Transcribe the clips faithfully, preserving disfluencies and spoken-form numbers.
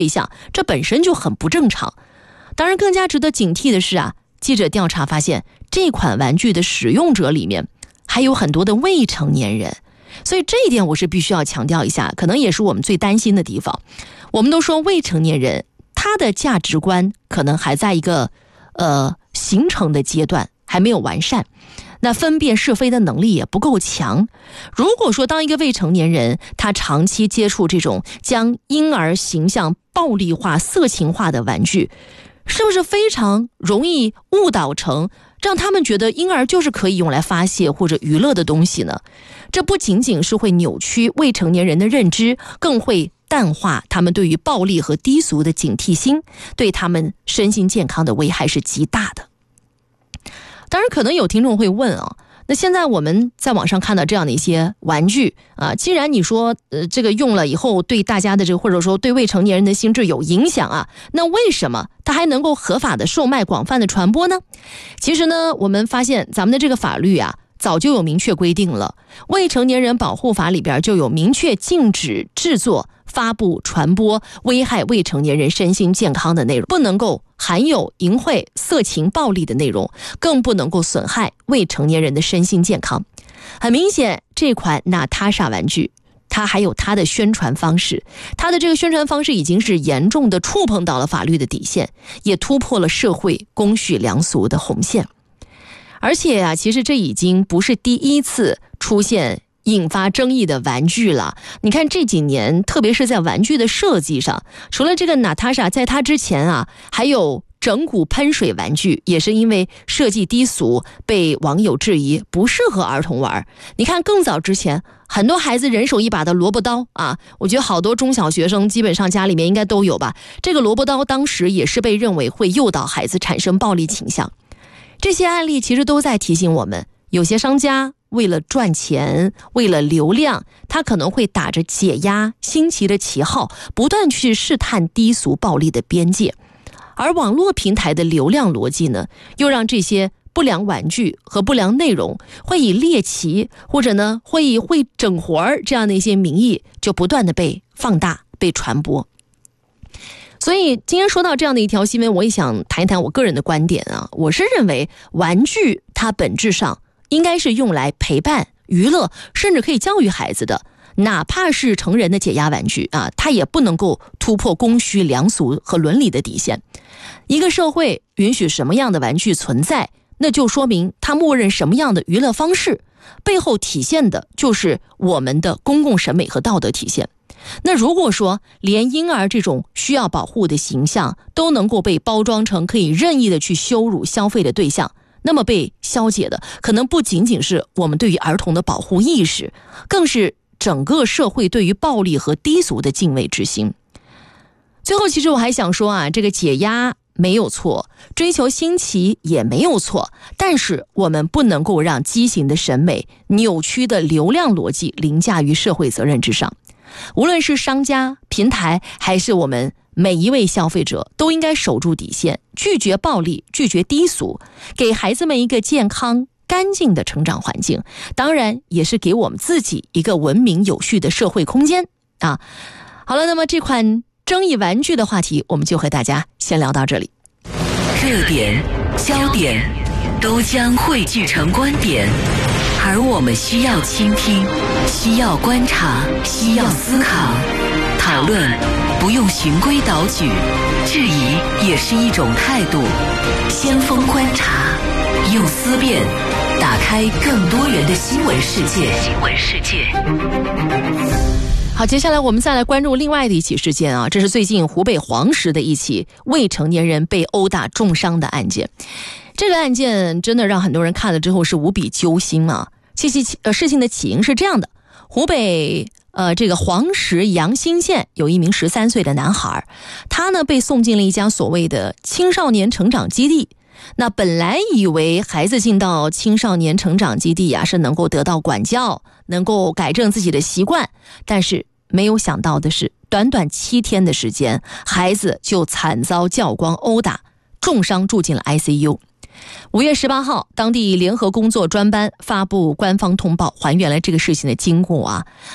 对象，这本身就很不正常。当然更加值得警惕的是啊，记者调查发现这款玩具的使用者里面还有很多的未成年人，所以这一点我是必须要强调一下，可能也是我们最担心的地方。我们都说未成年人他的价值观可能还在一个呃形成的阶段，还没有完善，那分辨是非的能力也不够强。如果说当一个未成年人他长期接触这种将婴儿形象暴力化色情化的玩具，是不是非常容易误导成让他们觉得婴儿就是可以用来发泄或者娱乐的东西呢？这不仅仅是会扭曲未成年人的认知，更会淡化他们对于暴力和低俗的警惕心，对他们身心健康的危害是极大的。当然可能有听众会问啊，那现在我们在网上看到这样的一些玩具啊，既然你说呃这个用了以后对大家的这个或者说对未成年人的心智有影响啊，那为什么它还能够合法的售卖、广泛的传播呢？其实呢，我们发现咱们的这个法律啊早就有明确规定了，未成年人保护法里边就有明确禁止制作、发布、传播危害未成年人身心健康的内容，不能够含有淫秽、色情、暴力的内容，更不能够损害未成年人的身心健康。很明显，这款娜塔莎玩具它还有它的宣传方式，它的这个宣传方式已经是严重的触碰到了法律的底线，也突破了社会公序良俗的红线。而且啊，其实这已经不是第一次出现引发争议的玩具了。你看这几年，特别是在玩具的设计上，除了这个娜塔莎，在它之前啊，还有整蛊喷水玩具，也是因为设计低俗被网友质疑不适合儿童玩。你看更早之前，很多孩子人手一把的萝卜刀啊，我觉得好多中小学生基本上家里面应该都有吧。这个萝卜刀当时也是被认为会诱导孩子产生暴力倾向。这些案例其实都在提醒我们，有些商家为了赚钱，为了流量，他可能会打着解压、新奇的旗号，不断去试探低俗暴力的边界。而网络平台的流量逻辑呢，又让这些不良玩具和不良内容会以猎奇或者呢会以会整活儿这样的一些名义，就不断的被放大、被传播。所以今天说到这样的一条新闻，我也想谈一谈我个人的观点啊。我是认为玩具它本质上应该是用来陪伴、娱乐，甚至可以教育孩子的。哪怕是成人的解压玩具啊，它也不能够突破公序良俗和伦理的底线。一个社会允许什么样的玩具存在，那就说明它默认什么样的娱乐方式，背后体现的就是我们的公共审美和道德体现。那如果说连婴儿这种需要保护的形象都能够被包装成可以任意的去羞辱消费的对象，那么被消解的可能不仅仅是我们对于儿童的保护意识，更是整个社会对于暴力和低俗的敬畏之心。最后其实我还想说啊，这个解压没有错，追求新奇也没有错，但是我们不能够让畸形的审美、扭曲的流量逻辑凌驾于社会责任之上。无论是商家、平台，还是我们每一位消费者，都应该守住底线，拒绝暴力，拒绝低俗，给孩子们一个健康干净的成长环境，当然也是给我们自己一个文明有序的社会空间啊。好了，那么这款争议玩具的话题，我们就和大家先聊到这里。 热点、焦点都将汇聚成观点，而我们需要倾听，需要观察，需要思考。讨论不用循规蹈矩，质疑也是一种态度。先锋观察，用思辨打开更多元的新闻世界。新闻世界。 好，接下来我们再来关注另外的一起事件啊，这是最近湖北黄石的一起未成年人被殴打重伤的案件。这个案件真的让很多人看了之后是无比揪心啊。其实呃，事情的起因是这样的，湖北呃这个黄石阳新县有一名十三岁的男孩，他呢被送进了一家所谓的青少年成长基地。那本来以为孩子进到青少年成长基地啊，是能够得到管教，能够改正自己的习惯，但是没有想到的是，短短七天的时间，孩子就惨遭教官殴打，重伤住进了 I C U。五月十八号，当地联合工作专班发布官方通报，还原了这个事情的经过啊。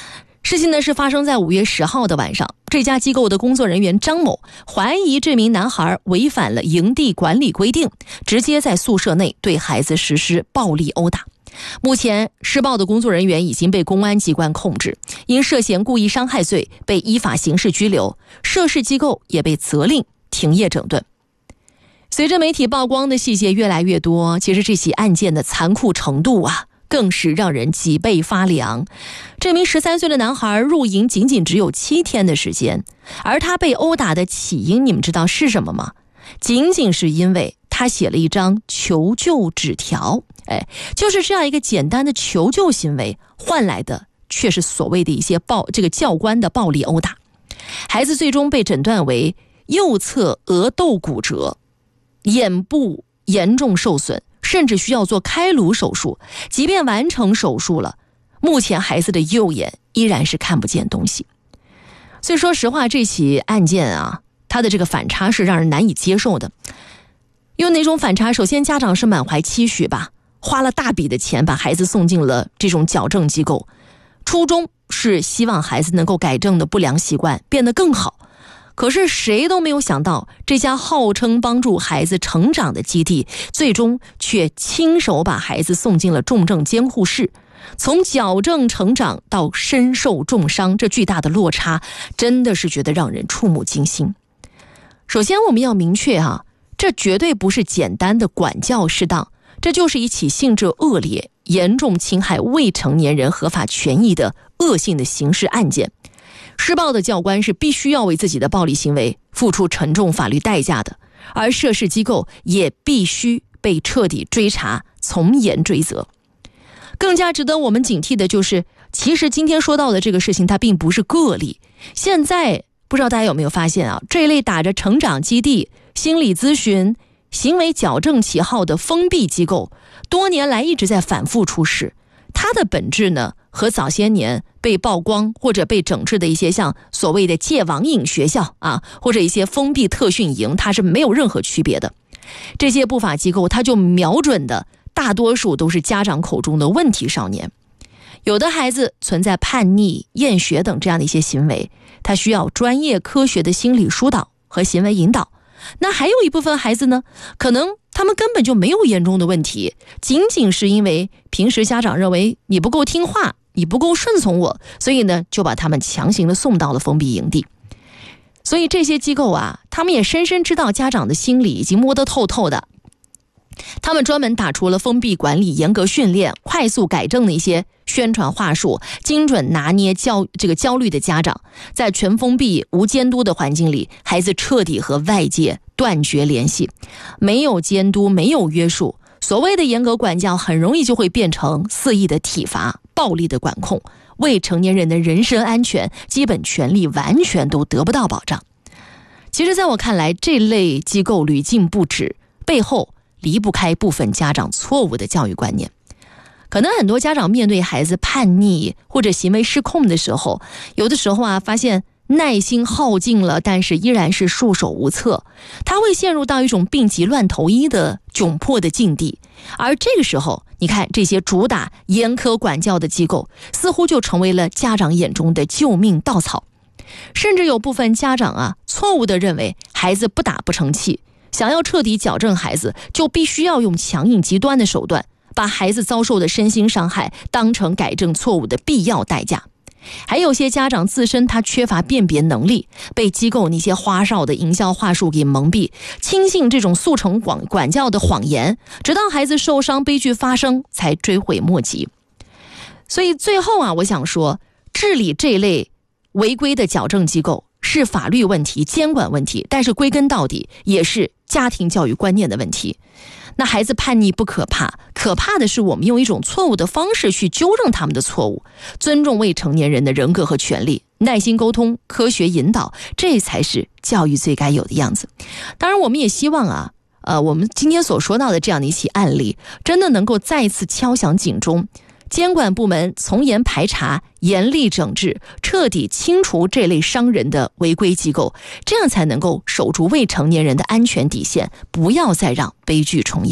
事情呢是发生在五月十号的晚上，这家机构的工作人员张某怀疑这名男孩违反了营地管理规定，直接在宿舍内对孩子实施暴力殴打。目前施暴的工作人员已经被公安机关控制，因涉嫌故意伤害罪被依法刑事拘留，涉事机构也被责令停业整顿。随着媒体曝光的细节越来越多，其实这起案件的残酷程度啊更是让人脊背发凉。这名十三岁的男孩入营仅仅只有七天的时间，而他被殴打的起因，你们知道是什么吗？仅仅是因为他写了一张求救纸条。哎，就是这样一个简单的求救行为，换来的却是所谓的一些暴这个教官的暴力殴打。孩子最终被诊断为右侧额窦骨折，眼部严重受损，甚至需要做开颅手术。即便完成手术了，目前孩子的右眼依然是看不见东西。所以说实话，这起案件啊，它的这个反差是让人难以接受的。有哪种反差？首先，家长是满怀期许吧，花了大笔的钱把孩子送进了这种矫正机构，初衷是希望孩子能够改正的不良习惯变得更好。可是谁都没有想到，这家号称帮助孩子成长的基地，最终却亲手把孩子送进了重症监护室。从矫正成长到身受重伤，这巨大的落差真的是觉得让人触目惊心。首先我们要明确啊，这绝对不是简单的管教失当，这就是一起性质恶劣、严重侵害未成年人合法权益的恶性的刑事案件。施暴的教官是必须要为自己的暴力行为付出沉重法律代价的，而涉事机构也必须被彻底追查，从严追责。更加值得我们警惕的就是，其实今天说到的这个事情它并不是个例。现在不知道大家有没有发现啊，这一类打着成长基地、心理咨询、行为矫正旗号的封闭机构，多年来一直在反复出事。它的本质呢，和早些年被曝光或者被整治的一些像所谓的戒网瘾学校啊，或者一些封闭特训营，它是没有任何区别的。这些不法机构它就瞄准的大多数都是家长口中的问题少年。有的孩子存在叛逆、厌学等这样的一些行为，他需要专业科学的心理疏导和行为引导。那还有一部分孩子呢，可能他们根本就没有严重的问题，仅仅是因为平时家长认为你不够听话，你不够顺从我，所以呢就把他们强行的送到了封闭营地。所以这些机构啊，他们也深深知道家长的心理，已经摸得透透的。他们专门打出了封闭管理、严格训练、快速改正的一些宣传话术，精准拿捏焦这个焦虑的家长。在全封闭、无监督的环境里，孩子彻底和外界断绝联系，没有监督，没有约束。所谓的严格管教，很容易就会变成肆意的体罚、暴力的管控，未成年人的人身安全、基本权利完全都得不到保障。其实在我看来，这类机构屡禁不止，背后离不开部分家长错误的教育观念。可能很多家长面对孩子叛逆或者行为失控的时候，有的时候啊，发现耐心耗尽了，但是依然是束手无策，他会陷入到一种病急乱投医的窘迫的境地。而这个时候，你看这些主打严苛管教的机构，似乎就成为了家长眼中的救命稻草。甚至有部分家长啊，错误地认为孩子不打不成器，想要彻底矫正孩子，就必须要用强硬极端的手段，把孩子遭受的身心伤害当成改正错误的必要代价。还有些家长自身他缺乏辨别能力，被机构那些花哨的营销话术给蒙蔽，轻信这种速成管管教的谎言，直到孩子受伤、悲剧发生才追悔莫及。所以最后啊，我想说，治理这类违规的矫正机构是法律问题、监管问题，但是归根到底也是家庭教育观念的问题。那孩子叛逆不可怕，可怕的是我们用一种错误的方式去纠正他们的错误。尊重未成年人的人格和权利，耐心沟通，科学引导，这才是教育最该有的样子。当然我们也希望啊呃，我们今天所说到的这样的一起案例，真的能够再一次敲响警钟，监管部门从严排查，严厉整治，彻底清除这类伤人的违规机构，这样才能够守住未成年人的安全底线，不要再让悲剧重演了。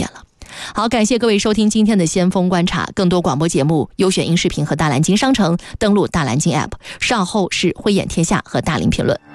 好，感谢各位收听今天的先锋观察，更多广播节目、优选音视频和大蓝鲸商城，登录大蓝鲸 App。稍后是慧眼天下和大林评论。